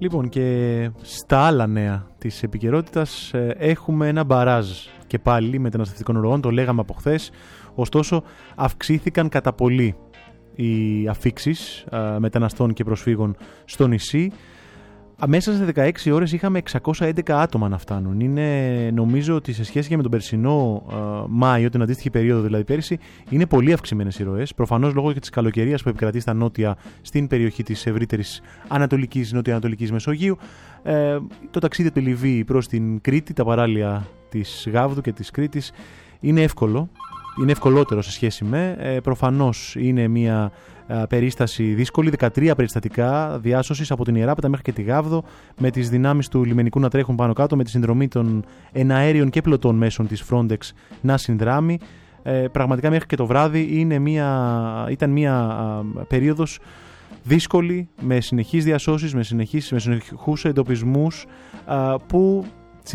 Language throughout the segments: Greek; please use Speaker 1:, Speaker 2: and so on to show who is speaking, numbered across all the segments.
Speaker 1: Λοιπόν, και στα άλλα νέα της επικαιρότητας έχουμε ένα μπαράζ και πάλι μεταναστευτικών ροών, το λέγαμε από χθες, ωστόσο αυξήθηκαν κατά πολύ οι αφίξεις μεταναστών και προσφύγων στο νησί. Μέσα σε 16 ώρες είχαμε 611 άτομα να φτάνουν. Είναι, νομίζω ότι σε σχέση και με τον περσινό Μάιο, την αντίστοιχη περίοδο δηλαδή πέρυσι, είναι πολύ αυξημένες οι ροές. Προφανώς λόγω και της καλοκαιρίας που επικρατεί στα νότια, στην περιοχή της ευρύτερης νότιο-ανατολικής Μεσογείου. Το ταξίδι από τη Λιβύη προς την Κρήτη, τα παράλια της Γάβδου και της Κρήτης, είναι εύκολο. Είναι ευκολότερο σε σχέση με. Προφανώς είναι μια περίσταση δύσκολη, 13 περιστατικά διάσωσης από την Ιεράπετα μέχρι και τη Γάβδο, με τις δυνάμεις του λιμενικού να τρέχουν πάνω κάτω, με τη συνδρομή των εναέριων και πλωτών μέσων της Frontex να συνδράμει. Πραγματικά μέχρι και το βράδυ ήταν μια περίοδος δύσκολη, με συνεχείς διασώσεις, με συνεχούς εντοπισμούς, που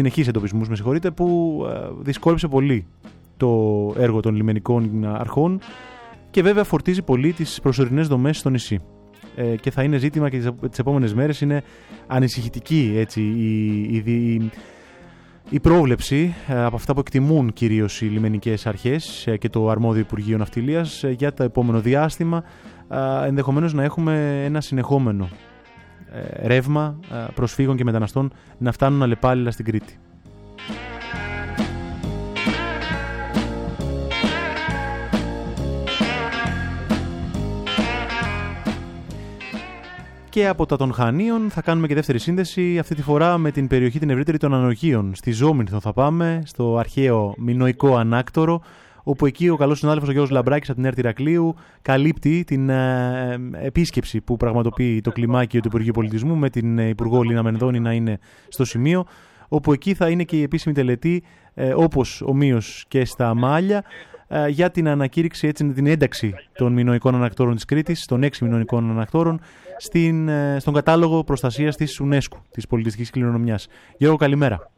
Speaker 1: δυσκόλεψε πολύ το έργο των λιμενικών αρχών και βέβαια φορτίζει πολύ τις προσωρινές δομές στο νησί. Και θα είναι ζήτημα και τις επόμενες μέρες. Είναι ανησυχητική έτσι, η πρόβλεψη από αυτά που εκτιμούν κυρίως οι λιμενικές αρχές και το αρμόδιο Υπουργείο Ναυτιλίας για το επόμενο διάστημα. Ενδεχομένως να έχουμε ένα συνεχόμενο ρεύμα προσφύγων και μεταναστών να φτάνουν αλλεπάλληλα στην Κρήτη. Και από τα των Χανίων θα κάνουμε και δεύτερη σύνδεση, αυτή τη φορά με την περιοχή την ευρύτερη των Ανογείων. Στη Ζόμινθο θα πάμε, στο αρχαίο μινωικό ανάκτορο, όπου εκεί ο καλός συνάδελφος ο Γιώργος Λαμπράκης από την ΕΡΤ Ηρακλείου καλύπτει την επίσκεψη που πραγματοποιεί το κλιμάκιο του Υπουργείου Πολιτισμού, με την Υπουργό Λίνα Μενδώνη να είναι στο σημείο, όπου εκεί θα είναι και η επίσημη τελετή, όπως ομοίως και στα Μάλια, για την ανακήρυξη, έτσι, την ένταξη των μινωικών ανακτόρων της Κρήτης, των 6 μινωικών ανακτόρων, στον κατάλογο προστασίας της UNESCO, της πολιτιστικής κληρονομιάς. Γιώργο, καλημέρα.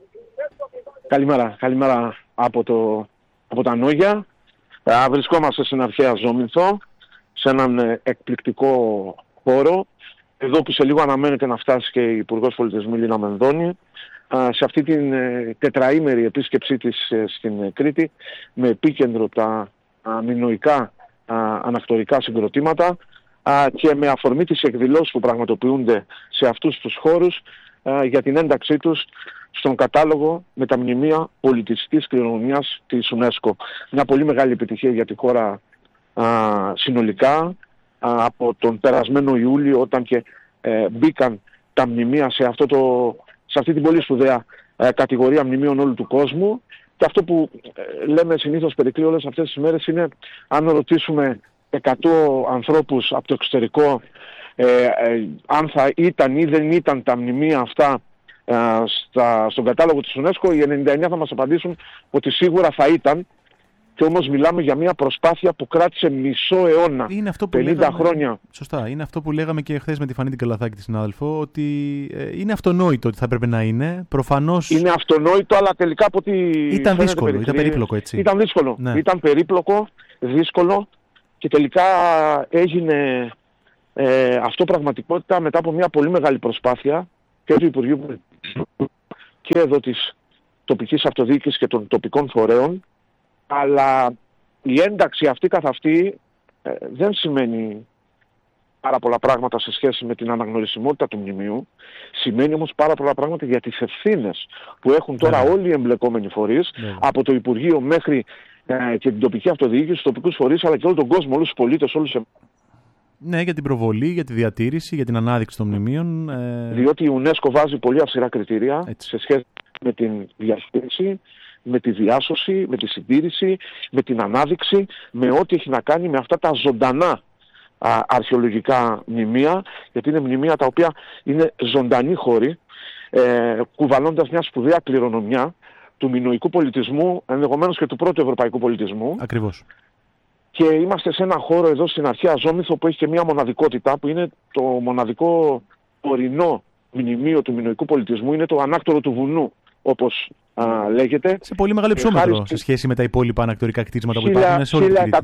Speaker 2: Καλημέρα από τα Νόγια. Βρισκόμαστε στην αρχαία Ζόμινθο, σε έναν εκπληκτικό χώρο, εδώ που σε λίγο αναμένεται να φτάσει και η Υπουργός Πολιτισμού Λίνα Μενδώνη, σε αυτή την τετραήμερη επίσκεψή της στην Κρήτη, με επίκεντρο τα μινωικά ανακτορικά συγκροτήματα και με αφορμή τις εκδηλώσεις που πραγματοποιούνται σε αυτούς τους χώρους για την ένταξή τους στον κατάλογο με τα μνημεία πολιτιστικής κληρονομιάς της UNESCO. Μια πολύ μεγάλη επιτυχία για τη χώρα συνολικά, από τον περασμένο Ιούλιο, όταν και μπήκαν τα μνημεία σε αυτή την πολύ σπουδαία κατηγορία μνημείων όλου του κόσμου. Και αυτό που λέμε συνήθως περικλεί όλες αυτές τις μέρες είναι, αν ρωτήσουμε 100 ανθρώπους από το εξωτερικό αν θα ήταν ή δεν ήταν τα μνημεία αυτά στον κατάλογο της UNESCO, οι 99 θα μας απαντήσουν ότι σίγουρα θα ήταν. Και όμως μιλάμε για μια προσπάθεια που κράτησε μισό αιώνα,
Speaker 1: είναι αυτό που
Speaker 2: 50 χρόνια.
Speaker 1: Σωστά, είναι αυτό που λέγαμε και χθες με τη Φανή την Καλαθάκη, τη συνάδελφο, ότι είναι αυτονόητο ότι θα έπρεπε να είναι. Προφανώς
Speaker 2: είναι αυτονόητο, αλλά τελικά από ό,τι
Speaker 1: ήταν δύσκολο, ήταν περίπλοκο, έτσι.
Speaker 2: Ήταν δύσκολο, ναι. Ήταν περίπλοκο, δύσκολο, και τελικά έγινε αυτό πραγματικότητα μετά από μια πολύ μεγάλη προσπάθεια και του Υπουργείου Πολιτισμού και εδώ της τοπικής αυτοδιοίκησης και των τοπικών φορέων. Αλλά η ένταξη αυτή καθ' αυτή δεν σημαίνει πάρα πολλά πράγματα σε σχέση με την αναγνωρισιμότητα του μνημείου. Σημαίνει όμως πάρα πολλά πράγματα για τις ευθύνες που έχουν τώρα όλοι οι εμπλεκόμενοι φορείς, από το Υπουργείο μέχρι και την τοπική αυτοδιοίκηση, τους τοπικούς φορείς, αλλά και όλο τον κόσμο, όλους τους πολίτες, όλους εμάς.
Speaker 1: Ναι, για την προβολή, για τη διατήρηση, για την ανάδειξη των μνημείων.
Speaker 2: Διότι η UNESCO βάζει πολύ αυστηρά κριτήρια σε σχέση με την διαχείριση, με τη διάσωση, με τη συντήρηση, με την ανάδειξη, με ό,τι έχει να κάνει με αυτά τα ζωντανά αρχαιολογικά μνημεία, γιατί είναι μνημεία τα οποία είναι ζωντανοί χώροι, κουβαλώντας μια σπουδαία κληρονομιά του μινωικού πολιτισμού, ενδεχομένως και του πρώτου ευρωπαϊκού πολιτισμού.
Speaker 1: Ακριβώς.
Speaker 2: Και είμαστε σε ένα χώρο εδώ στην αρχαία Ζόμινθο που έχει και μια μοναδικότητα, που είναι το μοναδικό ορεινό μνημείο του μινωικού πολιτισμού, είναι το ανάκτορο του βουνού, όπως λέγεται.
Speaker 1: Σε πολύ μεγάλο υψόμετρο σε σχέση με τα υπόλοιπα ανακτορικά κτίσματα που υπάρχουν σε όλη την Κρήτη.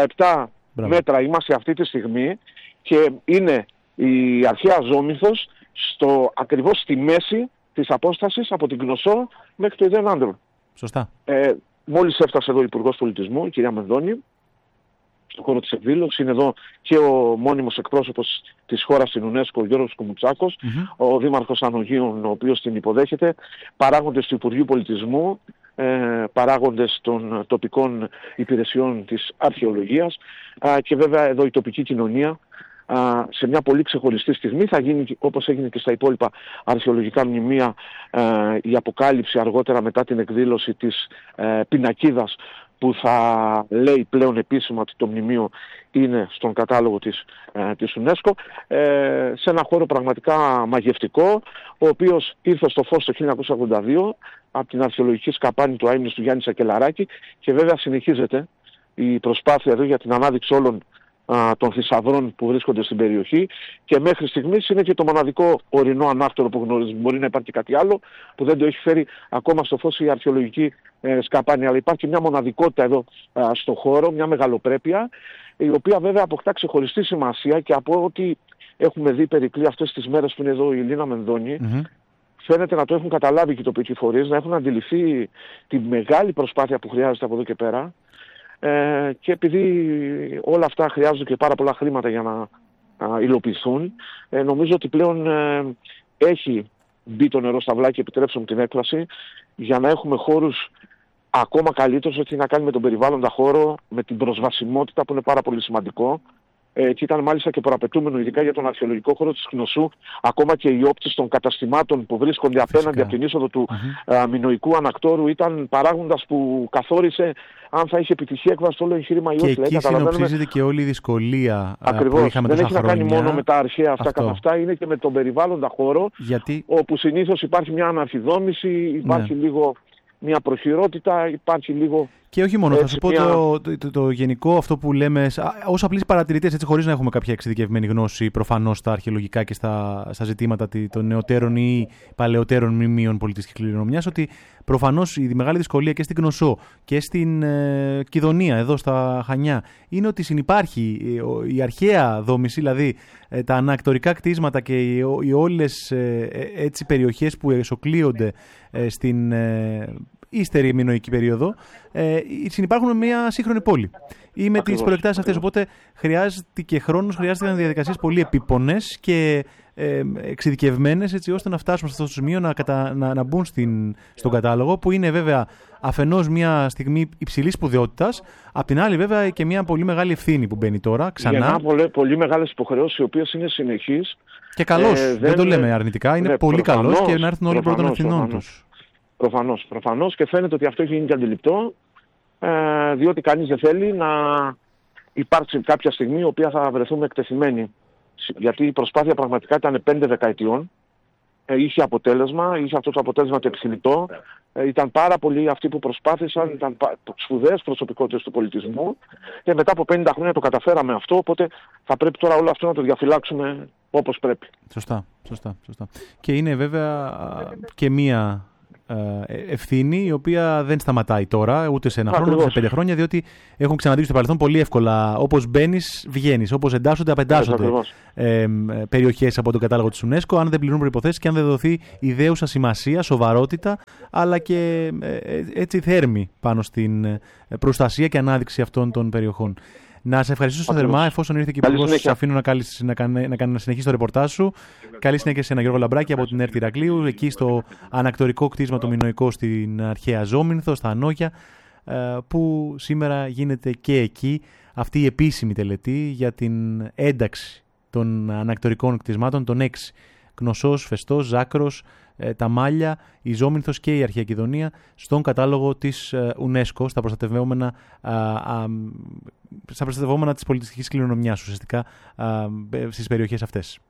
Speaker 2: 1167 μέτρα είμαστε αυτή τη στιγμή, και είναι η αρχαία Ζόμινθος ακριβώς στη μέση της απόστασης από την Κνωσό μέχρι το Ιδέον Άνδρο.
Speaker 1: Σωστά.
Speaker 2: Μόλις έφτασε εδώ ο Υπουργός Πολιτισμού, η κυρία Μενδώνη, στον χώρο της εκδήλωσης, είναι εδώ και ο μόνιμος εκπρόσωπος της χώρας στην UNESCO, ο Γιώργος Κουμουτσάκος, ο Δήμαρχος Ανογείων, ο οποίος την υποδέχεται, παράγοντες του Υπουργείου Πολιτισμού, παράγοντες των τοπικών υπηρεσιών της αρχαιολογίας και βέβαια εδώ η τοπική κοινωνία. Σε μια πολύ ξεχωριστή στιγμή θα γίνει, όπως έγινε και στα υπόλοιπα αρχαιολογικά μνημεία, η αποκάλυψη αργότερα μετά την εκδήλωση της πινακίδας που θα λέει πλέον επίσημα ότι το μνημείο είναι στον κατάλογο της UNESCO, σε ένα χώρο πραγματικά μαγευτικό, ο οποίος ήρθε στο φως το 1982 από την αρχαιολογική σκαπάνη του αείμνηστου του Γιάννη Σακελαράκη και βέβαια συνεχίζεται η προσπάθεια εδώ για την ανάδειξη όλων των θησαυρών που βρίσκονται στην περιοχή και μέχρι στιγμής είναι και το μοναδικό ορεινό ανάκτορο που γνωρίζουμε. Μπορεί να υπάρχει κάτι άλλο που δεν το έχει φέρει ακόμα στο φως η αρχαιολογική σκαπάνη, αλλά υπάρχει μια μοναδικότητα εδώ στο χώρο, μια μεγαλοπρέπεια, η οποία βέβαια αποκτά ξεχωριστή σημασία και από ό,τι έχουμε δει περικλεί αυτές τις μέρες που είναι εδώ η Λίνα Μενδώνη, φαίνεται να το έχουν καταλάβει και οι τοπικοί φορείς, να έχουν αντιληφθεί τη μεγάλη προσπάθεια που χρειάζεται από εδώ και πέρα. Και επειδή όλα αυτά χρειάζονται και πάρα πολλά χρήματα για να υλοποιηθούν, νομίζω ότι πλέον έχει μπει το νερό στα βλάκια, επιτρέψτε μου την έκφραση, για να έχουμε χώρους ακόμα καλύτερους, ότι να κάνει με τον περιβάλλοντα χώρο, με την προσβασιμότητα που είναι πάρα πολύ σημαντικό. Και ήταν μάλιστα και προαπαιτούμενο, ειδικά για τον αρχαιολογικό χώρο της Κνωσού, ακόμα και οι όψεις των καταστημάτων που βρίσκονται απέναντι από την είσοδο του μινωικού ανακτόρου ήταν παράγοντας που καθόρισε αν θα είχε επιτυχία έκβαση το όλο εγχείρημα ή όχι.
Speaker 1: Και εκεί συνοψίζεται και όλη η δυσκολία που είχαμε
Speaker 2: δεν
Speaker 1: τόσα χρόνια.
Speaker 2: Δεν έχει να κάνει μόνο με τα αρχαία αυτά καθ' αυτά, είναι και με τον περιβάλλοντα χώρο, όπου συνήθως υπάρχει μια αναρχιδόμηση, υπάρχει λίγο μια προχειρότητα, υπάρχει λίγο...
Speaker 1: Και όχι μόνο, θα σου πω το γενικό αυτό που λέμε ως απλοί παρατηρητές, έτσι, χωρίς να έχουμε κάποια εξειδικευμένη γνώση προφανώς στα αρχαιολογικά και στα ζητήματα των νεωτέρων ή παλαιωτέρων μνημείων πολιτιστικής κληρονομιάς, ότι προφανώς η μεγάλη δυσκολία και στην Κνωσό και στην Κιδωνία, εδώ στα Χανιά, είναι ότι συνυπάρχει η αρχαία δόμηση, δηλαδή τα ανακτορικά κτίσματα και οι όλες έτσι περιοχές που εσωκλείονται στην ύστερη μινωική περίοδο, συνυπάρχουν μια σύγχρονη πόλη ή με τις προεκτάσεις αυτές. Οπότε χρειάζεται και χρόνος, χρειάζεται διαδικασίες πολύ επίπονες και εξειδικευμένες, έτσι ώστε να φτάσουμε σε αυτό το σημείο να μπουν στον κατάλογο, που είναι βέβαια αφενός μια στιγμή υψηλής σπουδαιότητας, απ' την άλλη βέβαια και μια πολύ μεγάλη ευθύνη που μπαίνει τώρα ξανά.
Speaker 2: Για πολύ μεγάλες υποχρεώσεις, οι οποίες είναι συνεχείς.
Speaker 1: Και καλώς, δεν το λέμε αρνητικά, είναι πολύ καλός και να έρθουν όλοι πρώτων ευθυνών τους.
Speaker 2: Προφανώς και φαίνεται ότι αυτό έχει γίνει και αντιληπτό, διότι κανείς δεν θέλει να υπάρξει κάποια στιγμή η οποία θα βρεθούμε εκτεθειμένοι. Γιατί η προσπάθεια πραγματικά ήταν 5 δεκαετιών, είχε αποτέλεσμα, είχε αυτό το αποτέλεσμα το επιθυμητό, ήταν πάρα πολλοί αυτοί που προσπάθησαν, ήταν σπουδαίες προσωπικότητες του πολιτισμού και μετά από 50 χρόνια το καταφέραμε αυτό, οπότε θα πρέπει τώρα όλο αυτό να το διαφυλάξουμε όπως πρέπει.
Speaker 1: Σωστά. Και είναι βέβαια και μία ευθύνη η οποία δεν σταματάει τώρα ούτε σε ένα χρόνο, ούτε σε 5 χρόνια, διότι έχουν ξαναδείξει στο παρελθόν πολύ εύκολα, όπως μπαίνεις, βγαίνεις, όπως εντάσσονται, απεντάσσονται περιοχές από τον κατάλογο της UNESCO, αν δεν πληρούν προϋποθέσεις και αν δεν δοθεί ιδέουσα σημασία, σοβαρότητα, αλλά και έτσι θέρμη πάνω στην προστασία και ανάδειξη αυτών των περιοχών. Να σε ευχαριστήσω θερμά, εφόσον ήρθε και η Υπουργός, σας αφήνω να συνεχίσει το ρεπορτάζ σου. Καλή συνέχεια σε ένα Γιώργο Λαμπράκη από την ΕΡΤ Ηρακλείου, εκεί στο ανακτορικό κτίσμα το μινωικό στην αρχαία Ζόμινθο, στα Ανόγια, που σήμερα γίνεται και εκεί αυτή η επίσημη τελετή για την ένταξη των ανακτορικών κτισμάτων, των 6. Κνωσός, Φεστός, Ζάκρος, τα Μάλια, η Ζόμινθος και η Αρχαία Κιδωνία στον κατάλογο της UNESCO, στα προστατευόμενα της πολιτιστικής κληρονομιάς ουσιαστικά στις περιοχές αυτές.